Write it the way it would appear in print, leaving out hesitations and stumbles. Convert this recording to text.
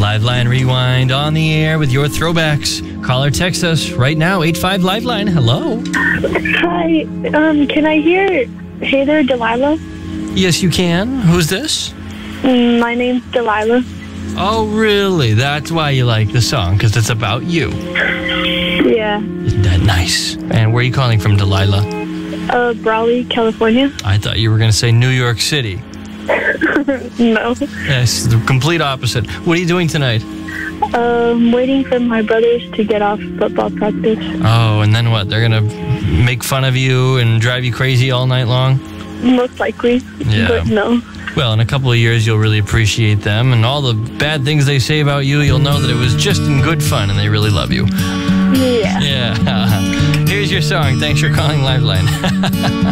Liveline Rewind on the air with your throwbacks. Call or text us right now, 85 Liveline. Hello. Hi, can I hear Hey There, Delilah? Yes, you can. Who's this? My name's Delilah. Oh, really? That's why you like the song, because it's about you. Yeah. Isn't that nice? And where are you calling from, Delilah? Brawley, California. I thought you were going to say New York City. No. Yes, the complete opposite. What are you doing tonight? Waiting for my brothers to get off football practice. Oh, and then what? They're going to make fun of you and drive you crazy all night long? Most likely. Yeah. But no. Well, in a couple of years, you'll really appreciate them, and all the bad things they say about you, you'll know that it was just in good fun, and they really love you. Yeah. Yeah. Here's your song. Thanks for calling Liveline.